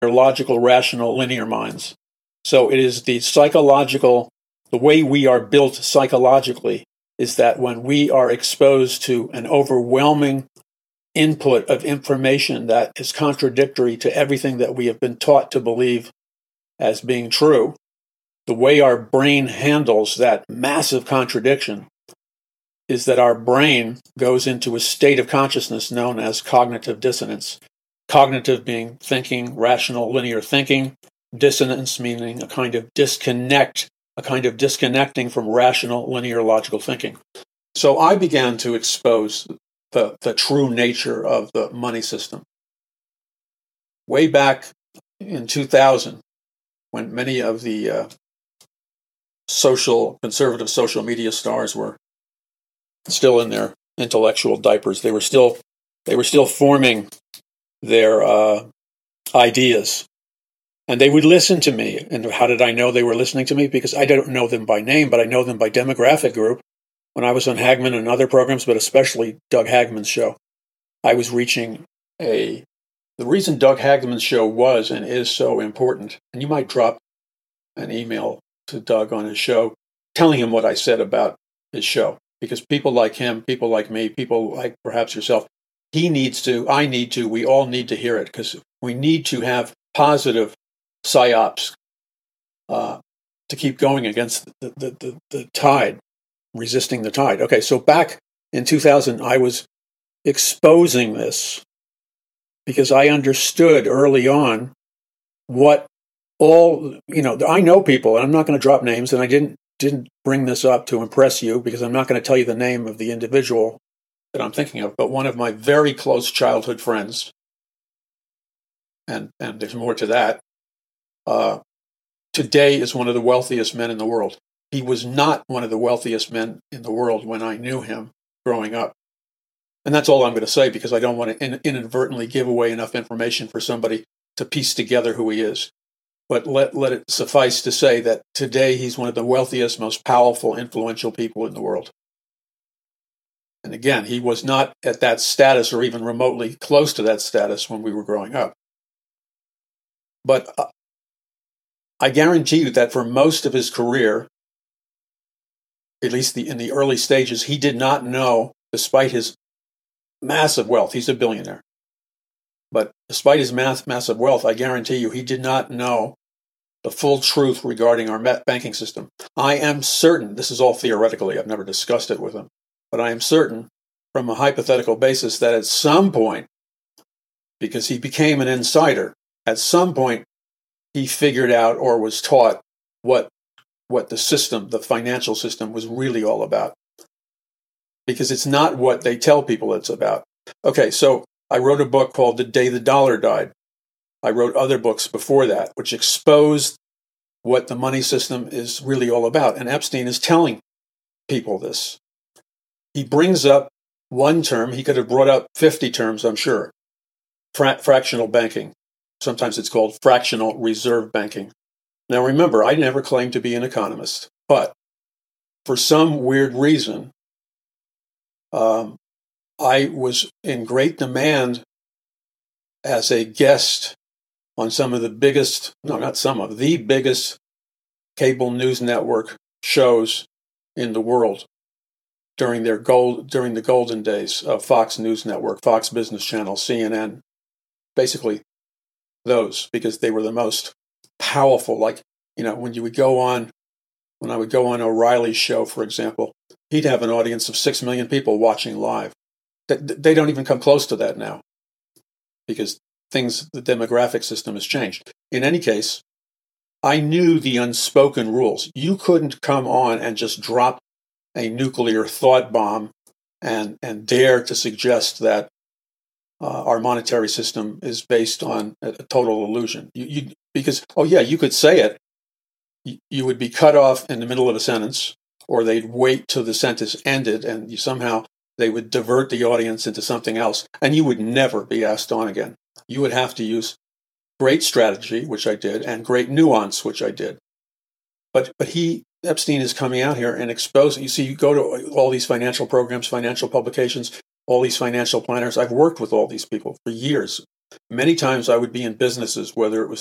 logical, rational, linear minds. So it is the way we are built psychologically is that when we are exposed to an overwhelming input of information that is contradictory to everything that we have been taught to believe as being true, the way our brain handles that massive contradiction is that our brain goes into a state of consciousness known as cognitive dissonance. Cognitive being thinking, rational, linear thinking. Dissonance meaning a kind of disconnecting from rational, linear, logical thinking. So I began to expose the true nature of the money system. Way back in 2000, when many of the conservative social media stars were still in their intellectual diapers, they were still forming their ideas. And they would listen to me. And how did I know they were listening to me? Because I don't know them by name, but I know them by demographic group. When I was on Hagmann and other programs, but especially Doug Hagmann's show, I was reaching the reason Doug Hagmann's show was and is so important, and you might drop an email to Doug on his show telling him what I said about his show, because people like him, people like me, people like perhaps yourself, we all need to hear it, because we need to have positive psyops to keep going against the tide, resisting the tide. Okay, so back in 2000, I was exposing this because I understood early on what I know people, and I'm not going to drop names, and I didn't bring this up to impress you because I'm not going to tell you the name of the individual that I'm thinking of, but one of my very close childhood friends, and there's more to that, today is one of the wealthiest men in the world. He was not one of the wealthiest men in the world when I knew him growing up. And that's all I'm going to say, because I don't want to inadvertently give away enough information for somebody to piece together who he is. But let it suffice to say that today he's one of the wealthiest, most powerful, influential people in the world. And again, he was not at that status or even remotely close to that status when we were growing up. But I guarantee you that for most of his career, at least in the early stages, he did not know, despite his massive wealth, he's a billionaire. But despite his massive wealth, I guarantee you he did not know the full truth regarding our banking system. I am certain, this is all theoretically, I've never discussed it with him, but I am certain from a hypothetical basis that at some point, because he became an insider, at some point he figured out or was taught what the financial system was really all about. Because it's not what they tell people it's about. Okay, so I wrote a book called The Day the Dollar Died. I wrote other books before that, which exposed what the money system is really all about. And Epstein is telling people this. He brings up one term. He could have brought up 50 terms, I'm sure. Fractional banking. Sometimes it's called fractional reserve banking. Now remember, I never claimed to be an economist, but for some weird reason, I was in great demand as a guest on the biggest cable news network shows in the world during the golden days of Fox News Network, Fox Business Channel, CNN, basically those, because they were the most powerful. Like, when I would go on O'Reilly's show, for example, he'd have an audience of 6 million people watching live. They don't even come close to that now, because the demographic system has changed. In any case, I knew the unspoken rules. You couldn't come on and just drop a nuclear thought bomb and dare to suggest that our monetary system is based on a total illusion. Because you could say it. You would be cut off in the middle of a sentence, or they'd wait till the sentence ended, and they would divert the audience into something else, and you would never be asked on again. You would have to use great strategy, which I did, and great nuance, which I did. But Epstein is coming out here and exposing. You see, you go to all these financial programs, financial publications, all these financial planners. I've worked with all these people for years, Many times I would be in businesses, whether it was